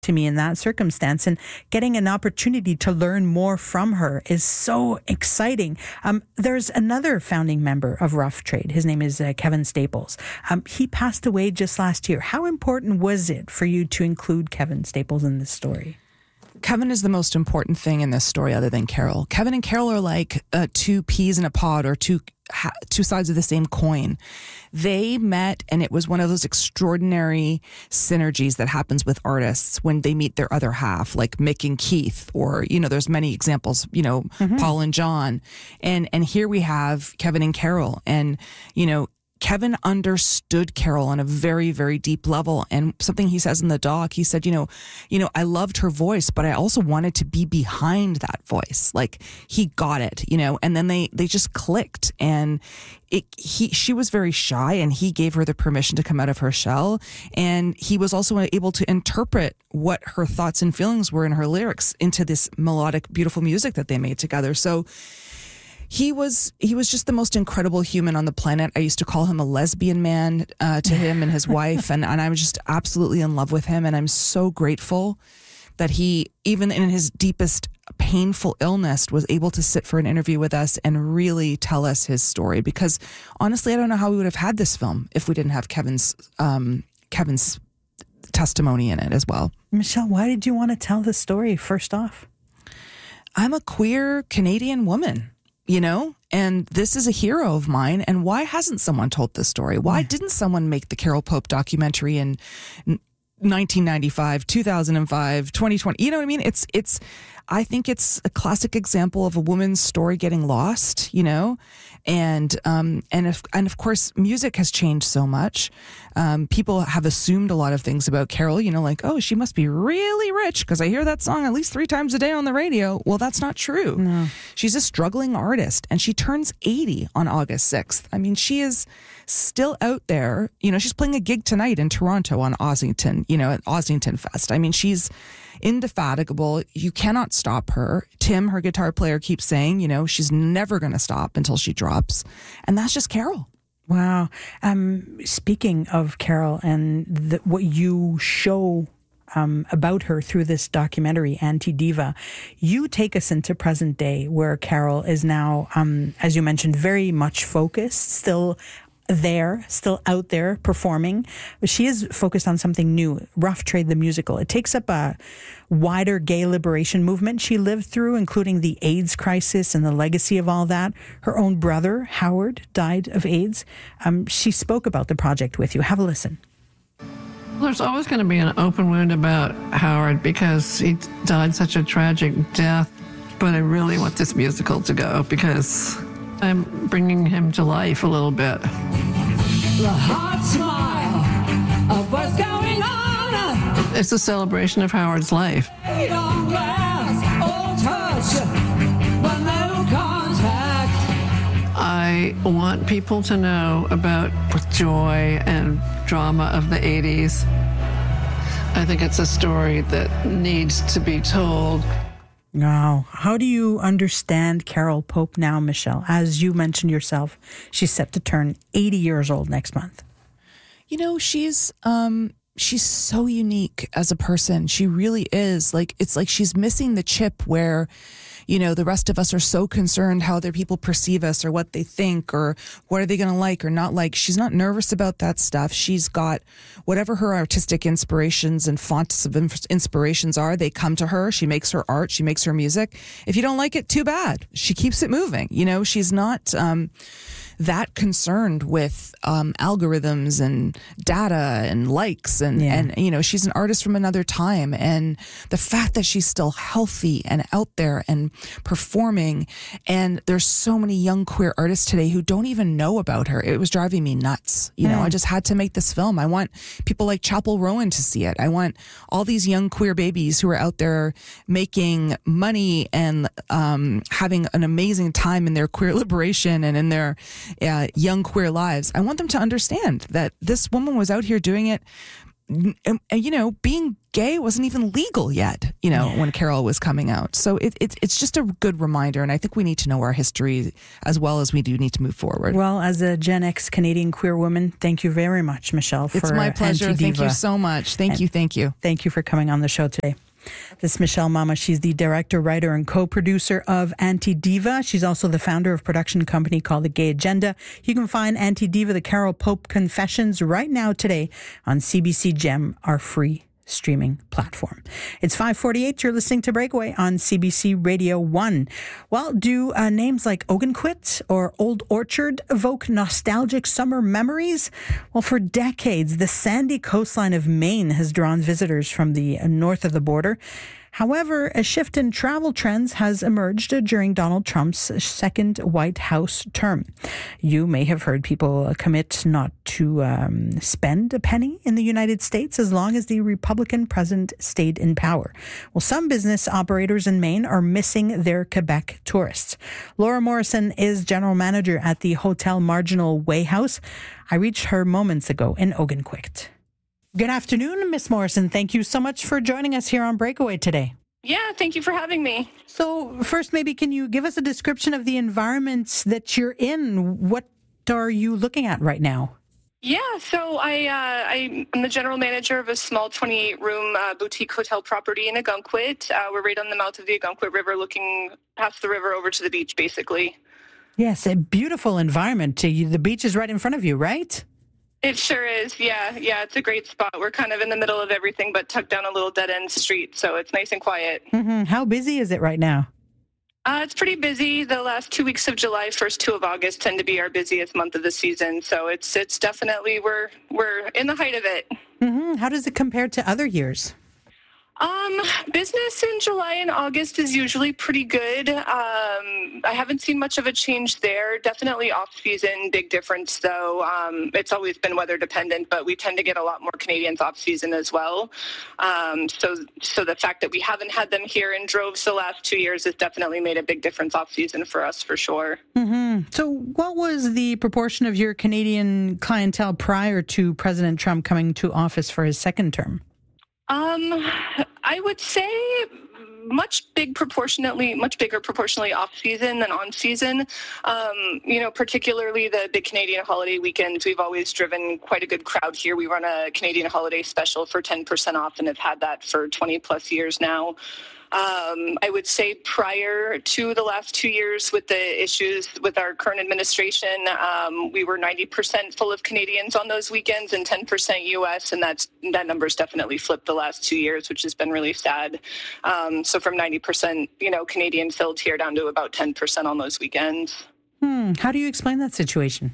to me in that circumstance, and getting an opportunity to learn more from her is so exciting. There's another founding member of Rough Trade. His name is Kevin Staples. He passed away just last year. How important was it for you to include Kevin Staples in this story? Kevin is the most important thing in this story other than Carol. Kevin and Carol are like two peas in a pod, or two sides of the same coin. They met, and it was one of those extraordinary synergies that happens with artists when they meet their other half, like Mick and Keith, or, there's many examples, Paul and John. And here we have Kevin and Carol, and, Kevin understood Carol on a very, very deep level. And something he says in the doc, he said, I loved her voice, but I also wanted to be behind that voice. Like, he got it, and then they just clicked. And she was very shy, and he gave her the permission to come out of her shell. And he was also able to interpret what her thoughts and feelings were in her lyrics into this melodic, beautiful music that they made together. So he was just the most incredible human on the planet. I used to call him a lesbian man to him and his wife, and I was just absolutely in love with him. And I'm so grateful that he, even in his deepest painful illness, was able to sit for an interview with us and really tell us his story. Because honestly, I don't know how we would have had this film if we didn't have Kevin's testimony in it as well. Michelle, why did you want to tell this story first off? I'm a queer Canadian woman. And this is a hero of mine. And why hasn't someone told this story? Why didn't someone make the Carol Pope documentary in 1995, 2005, 2020? You know what I mean? I think it's a classic example of a woman's story getting lost, and of course, music has changed so much. People have assumed a lot of things about Carol, like, oh, she must be really rich because I hear that song at least 3 times a day on the radio. Well, that's not true. No. She's a struggling artist, and she turns 80 on August 6th. I mean, she is still out there. She's playing a gig tonight in Toronto on Ossington, at Ossington Fest. I mean, she's indefatigable. You cannot stop her. Tim, her guitar player, keeps saying, she's never going to stop until she drops. And that's just Carol. Wow. Speaking of Carol and what you show about her through this documentary, Anti-Diva, you take us into present day where Carol is now, as you mentioned, very much focused, still out there performing. But she is focused on something new, Rough Trade the musical. It takes up a wider gay liberation movement she lived through, including the AIDS crisis and the legacy of all that. Her own brother, Howard, died of AIDS. She spoke about the project with you. Have a listen. There's always going to be an open wound about Howard because he died such a tragic death. But I really want this musical to go because I'm bringing him to life a little bit. The hot smile of what's going on. It's a celebration of Howard's life. Don't last, or touch, but no contact. I want people to know about joy and drama of the 80s. I think it's a story that needs to be told. Wow. How do you understand Carol Pope now, Michelle? As you mentioned yourself, she's set to turn 80 years old next month. She's so unique as a person. She really is. It's like she's missing the chip where, the rest of us are so concerned how other people perceive us or what they think or what are they going to like or not like. She's not nervous about that stuff. She's got whatever her artistic inspirations and fonts of inspirations are, they come to her. She makes her art. She makes her music. If you don't like it, too bad. She keeps it moving. She's not that concerned with algorithms and data and likes and she's an artist from another time, and the fact that she's still healthy and out there and performing, and there's so many young queer artists today who don't even know about her. It was driving me nuts. I just had to make this film. I want people like Chapel Rowan to see it. I want all these young queer babies who are out there making money and having an amazing time in their queer liberation and in their young queer lives. I want them to understand that this woman was out here doing it being gay wasn't even legal yet, when Carol was coming out. So it's just a good reminder. And I think we need to know our history as well as we do need to move forward. Well, as a Gen X Canadian queer woman, thank you very much, Michelle. It's my pleasure. Antidiva. Thank you so much. Thank you. Thank you for coming on the show today. This is Michelle Mama. She's the director, writer, and co-producer of Antidiva. She's also the founder of a production company called The Gay Agenda. You can find Antidiva, The Carol Pope Confessions, right now today on CBC Gem, our free streaming platform. It's 5:48. You're listening to Breakaway on CBC Radio 1. Well, do names like Ogunquit or Old Orchard evoke nostalgic summer memories? Well, for decades, the sandy coastline of Maine has drawn visitors from the north of the border. However, a shift in travel trends has emerged during Donald Trump's second White House term. You may have heard people commit not to spend a penny in the United States as long as the Republican president stayed in power. Well, some business operators in Maine are missing their Quebec tourists. Laura Morrison is general manager at the Hotel Marginal Way House. I reached her moments ago in Ogunquit. Good afternoon, Miss Morrison. Thank you so much for joining us here on Breakaway today. Yeah, thank you for having me. So first, maybe can you give us a description of the environments that you're in? What are you looking at right now? Yeah, so I'm the general manager of a small 28-room boutique hotel property in Ogunquit. We're right on the mouth of the Ogunquit River, looking past the river over to the beach, basically. Yes, a beautiful environment. The beach is right in front of you, right? It sure is, yeah, it's a great spot. We're kind of in the middle of everything, but tucked down a little dead-end street, so it's nice and quiet. Mm-hmm. How busy is it right now? It's pretty busy. The last 2 weeks of July, first 2 of August tend to be our busiest month of the season, so it's definitely, we're in the height of it. Mm-hmm. How does it compare to other years? Business in July and August is usually pretty good. I haven't seen much of a change there. Definitely off-season, big difference though. It's always been weather dependent, but we tend to get a lot more Canadians off-season as well. So the fact that we haven't had them here in droves the last 2 years has definitely made a big difference off-season for us, for sure. Mm-hmm. So what was the proportion of your Canadian clientele prior to President Trump coming to office for his second term? I would say much bigger proportionally off season than on season. Particularly the big Canadian holiday weekends, we've always driven quite a good crowd here. We run a Canadian holiday special for 10% off and have had that for 20 plus years now. I would say prior to the last 2 years with the issues with our current administration, we were 90% full of Canadians on those weekends and 10% U.S., and that number's definitely flipped the last 2 years, which has been really sad. So from 90%, Canadian filled here down to about 10% on those weekends. How do you explain that situation?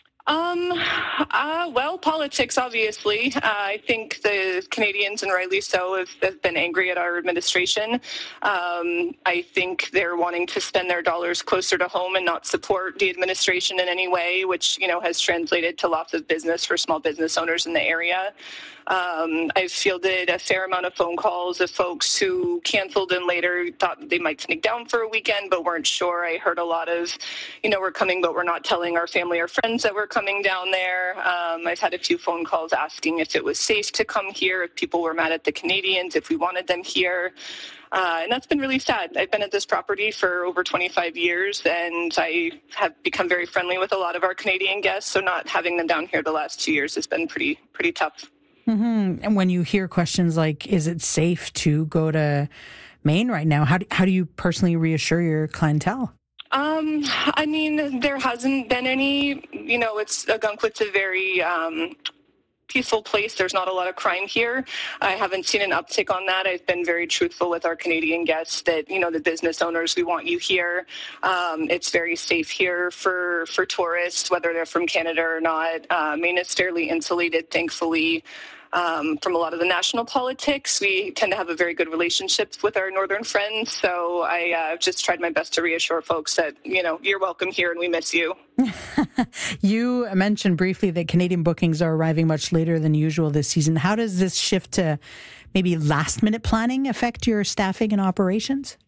Well, politics, obviously. I think the Canadians, and rightly so, have been angry at our administration. I think they're wanting to spend their dollars closer to home and not support the administration in any way, which, has translated to lots of business for small business owners in the area. I've fielded a fair amount of phone calls of folks who canceled and later thought they might sneak down for a weekend but weren't sure. I heard a lot of, we're coming but we're not telling our family or friends that we're coming down there. I've had a few phone calls asking if it was safe to come here, if people were mad at the Canadians, if we wanted them here. And that's been really sad. I've been at this property for over 25 years, and I have become very friendly with a lot of our Canadian guests, so not having them down here the last 2 years has been pretty tough. Mm-hmm. And when you hear questions like, is it safe to go to Maine right now, how do you personally reassure your clientele? There hasn't been any, Ogunquit's a very peaceful place. There's not a lot of crime here. I haven't seen an uptick on that. I've been very truthful with our Canadian guests that, the business owners, we want you here. It's very safe here for tourists, whether they're from Canada or not. Maine is fairly insulated, thankfully, from a lot of the national politics. We tend to have a very good relationship with our northern friends. So I just tried my best to reassure folks that, you're welcome here and we miss you. You mentioned briefly that Canadian bookings are arriving much later than usual this season. How does this shift to maybe last minute planning affect your staffing and operations?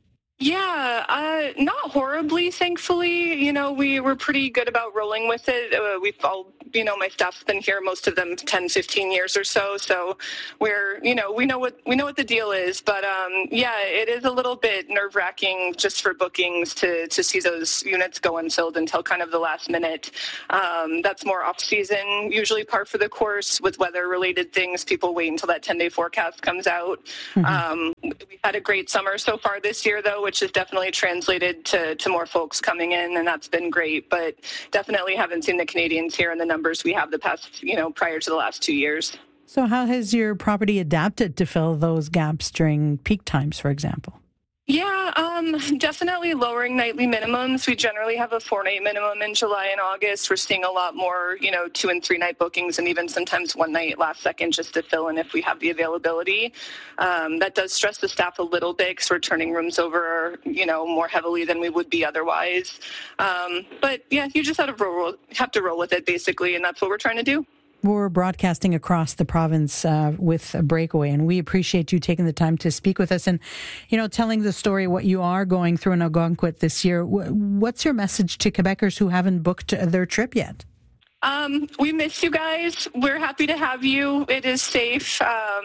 Yeah, not horribly, thankfully. You know, we were pretty good about rolling with it. We've all, my staff's been here, most of them 10, 15 years or so. So we're, we know what the deal is. But yeah, it is a little bit nerve wracking just for bookings to see those units go unfilled until kind of the last minute. That's more off season, usually par for the course with weather related things. People wait until that 10-day forecast comes out. We've had a great summer so far this year, though, which has definitely translated to more folks coming in, and that's been great. But definitely haven't seen the Canadians here in the numbers we have the past, prior to the last 2 years. So how has your property adapted to fill those gaps during peak times, for example? Yeah, definitely lowering nightly minimums. We generally have a 4-night minimum in July and August. We're seeing a lot more, 2 and 3 night bookings, and even sometimes 1 night last second just to fill in if we have the availability. That does stress the staff a little bit because we're turning rooms over, more heavily than we would be otherwise. But yeah, you just have to roll with it basically, and that's what we're trying to do. We're broadcasting across the province with Breakaway, and we appreciate you taking the time to speak with us and, telling the story, what you are going through in Algonquin this year. What's your message to Quebecers who haven't booked their trip yet? We miss you guys. We're happy to have you. It is safe.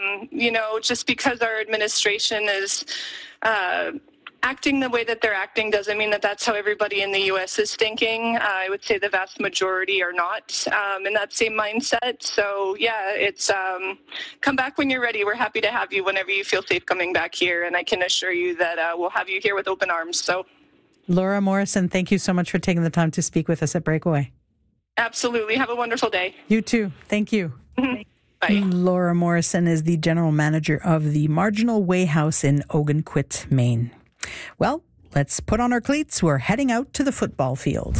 Just because our administration is acting the way that they're acting doesn't mean that that's how everybody in the U.S. is thinking. I would say the vast majority are not in that same mindset. So, yeah, it's come back when you're ready. We're happy to have you whenever you feel safe coming back here. And I can assure you that we'll have you here with open arms. So, Laura Morrison, thank you so much for taking the time to speak with us at Breakaway. Absolutely. Have a wonderful day. You too. Thank you. Bye. Laura Morrison is the general manager of the Marginal Way House in Ogunquit, Maine. Well, let's put on our cleats. We're heading out to the football field.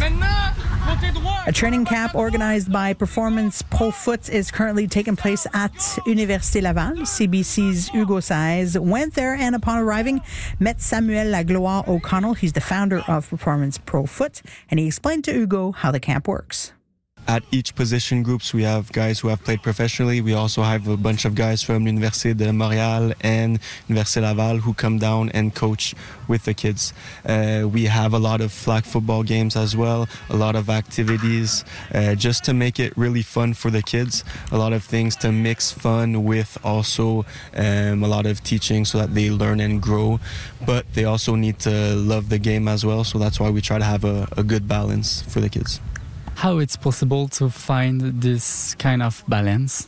A training camp organized by Performance Pro Foot is currently taking place at Université Laval. CBC's Hugo Saez went there and upon arriving met Samuel Lagloire O'Connell. He's the founder of Performance Pro Foot, and he explained to Hugo how the camp works. At each position groups, we have guys who have played professionally. We also have a bunch of guys from Université de Montréal and Université Laval who come down and coach with the kids. We have a lot of flag football games as well, a lot of activities, just to make it really fun for the kids. A lot of things to mix fun with also a lot of teaching so that they learn and grow. But they also need to love the game as well, so that's why we try to have a good balance for the kids. How it's possible to find this kind of balance?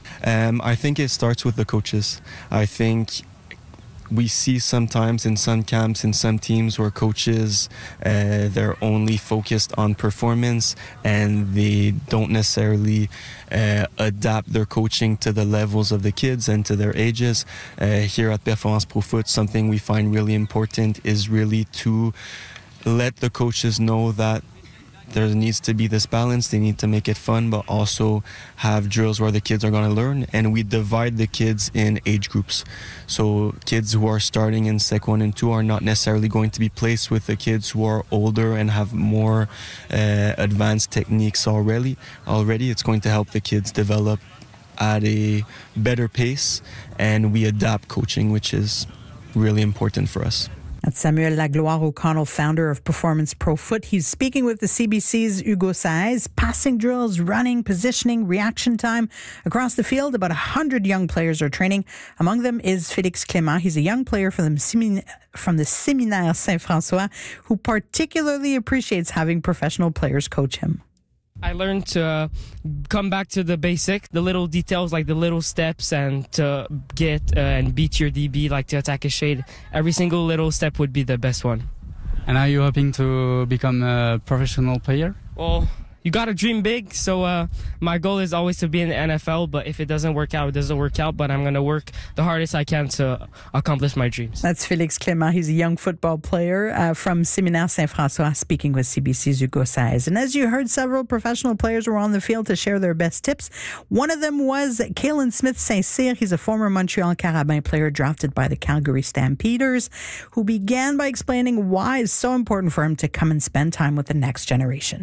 I think it starts with the coaches. I think we see sometimes in some camps, in some teams where coaches, they're only focused on performance and they don't necessarily adapt their coaching to the levels of the kids and to their ages. Here at Performance Pro Foot, something we find really important is really to let the coaches know that there needs to be this balance. They need to make it fun, but also have drills where the kids are going to learn. And we divide the kids in age groups. So kids who are starting in Sec 1 and 2 are not necessarily going to be placed with the kids who are older and have more advanced techniques already. It's going to help the kids develop at a better pace. And we adapt coaching, which is really important for us. That's Samuel Lagloire O'Connell, founder of Performance Pro Foot. He's speaking with the CBC's Hugo Saez. Passing drills, running, positioning, reaction time. Across the field, about 100 young players are training. Among them is Félix Clément. He's a young player from the Séminaire Saint-François who particularly appreciates having professional players coach him. I learned to come back to the basic, the little details like the little steps, and to get and beat your DB, like to attack a shade. Every single little step would be the best one. And are you hoping to become a professional player? Well, you got to dream big. So my goal is always to be in the NFL, but if it doesn't work out, it doesn't work out. But I'm going to work the hardest I can to accomplish my dreams. That's Félix Clément. He's a young football player from Séminaire Saint-François, speaking with CBC's Hugo Saez. And as you heard, several professional players were on the field to share their best tips. One of them was Kaylin Smith Saint-Cyr. He's a former Montreal Carabin player drafted by the Calgary Stampeders, who began by explaining why it's so important for him to come and spend time with the next generation.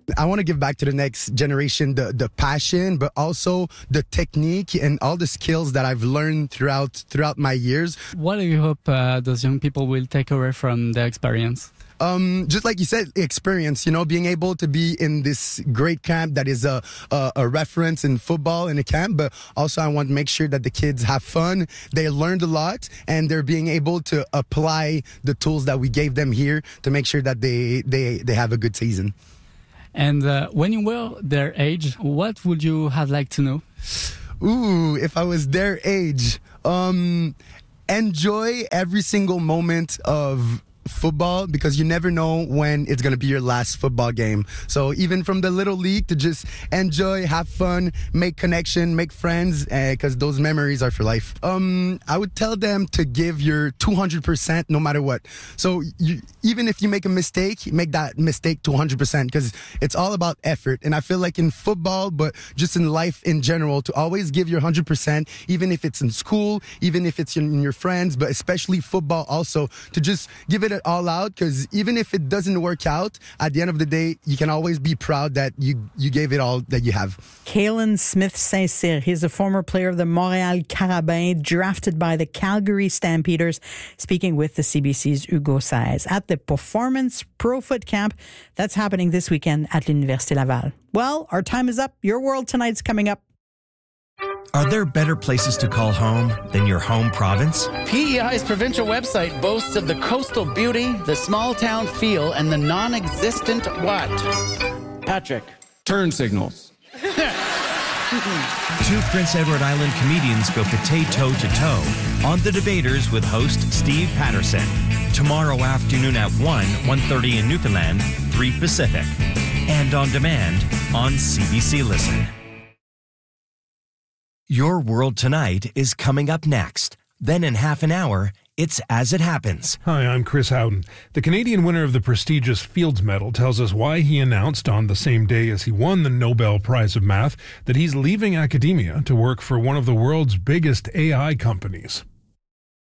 I want to give back to the next generation the passion, but also the technique and all the skills that I've learned throughout my years. What do you hope those young people will take away from the experience? Just like you said, experience, being able to be in this great camp that is a reference in football in a camp, but also I want to make sure that the kids have fun, they learned a lot, and they're being able to apply the tools that we gave them here to make sure that they have a good season. And when you were their age, what would you have liked to know? Ooh, if I was their age, enjoy every single moment of football, because you never know when it's going to be your last football game. So even from the little league, to just enjoy, have fun, make connection, make friends, because those memories are for life. I would tell them to give your 200% no matter what. So even if you make a mistake, make that mistake to 100%, because it's all about effort. And I feel like in football, but just in life in general, to always give your 100%, even if it's in school, even if it's in your friends, but especially football also, to just give it all out, because even if it doesn't work out, at the end of the day, you can always be proud that you gave it all that you have. Kalen Smith Saint-Cyr, he's a former player of the Montréal Carabins, drafted by the Calgary Stampeders, speaking with the CBC's Hugo Saez at the Performance Pro Foot Camp that's happening this weekend at l'Université Laval. Well, our time is up. Your World Tonight's coming up. Are there better places to call home than your home province? PEI's provincial website boasts of the coastal beauty, the small town feel, and the non-existent what? Patrick. Turn signals. Two Prince Edward Island comedians go potato to toe on The Debaters with host Steve Patterson. Tomorrow afternoon at 1:30 in Newfoundland, 3 Pacific. And on demand on CBC Listen. Your World Tonight is coming up next. Then in half an hour, it's As It Happens. Hi, I'm Chris Howden. The Canadian winner of the prestigious Fields Medal tells us why he announced on the same day as he won the Nobel Prize of Math that he's leaving academia to work for one of the world's biggest AI companies.